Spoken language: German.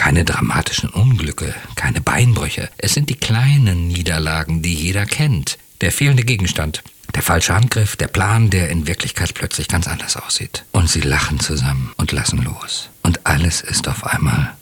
Keine dramatischen Unglücke, keine Beinbrüche. Es sind die kleinen Niederlagen, die jeder kennt. Der fehlende Gegenstand, der falsche Handgriff, der Plan, der in Wirklichkeit plötzlich ganz anders aussieht. Und sie lachen zusammen und lassen los. Und alles ist auf einmal